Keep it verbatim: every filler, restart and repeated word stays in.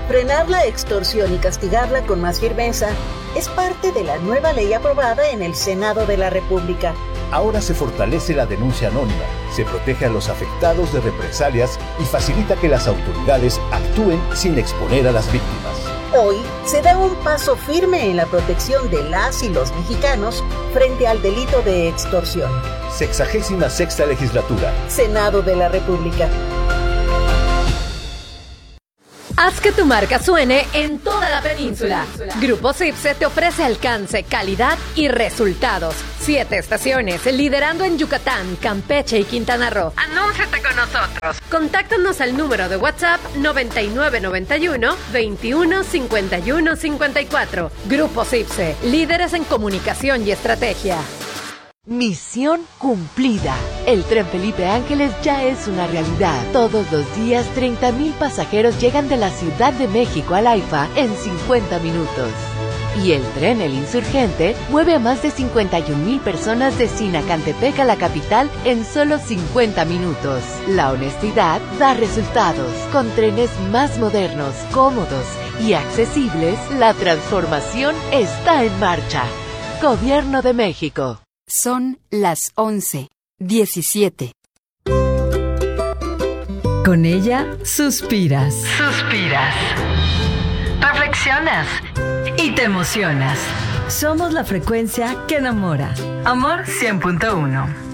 Frenar la extorsión y castigarla con más firmeza es parte de la nueva ley aprobada en el Senado de la República. Ahora se fortalece la denuncia anónima, se protege a los afectados de represalias y facilita que las autoridades actúen sin exponer a las víctimas. Hoy se da un paso firme en la protección de las y los mexicanos frente al delito de extorsión. Sexagésima sexta legislatura. Senado de la República. Haz que tu marca suene en toda la península. Grupo Sipse te ofrece alcance, calidad y resultados. Siete estaciones, liderando en Yucatán, Campeche y Quintana Roo. Anúnciate con nosotros. Contáctanos al número de WhatsApp noventa y nueve noventa y uno veintiuno cincuenta y uno cincuenta y cuatro. Grupo Sipse, líderes en comunicación y estrategia. Misión cumplida. El Tren Felipe Ángeles ya es una realidad. Todos los días, treinta mil pasajeros llegan de la Ciudad de México al AIFA en cincuenta minutos. Y el tren El Insurgente mueve a más de cincuenta y un mil personas de Sinacantepec a la capital en solo cincuenta minutos. La honestidad da resultados. Con trenes más modernos, cómodos y accesibles, la transformación está en marcha. Gobierno de México. Son las once diecisiete. Con ella suspiras. Suspiras. Reflexionas. Y te emocionas. Somos la frecuencia que enamora. Amor cien punto uno.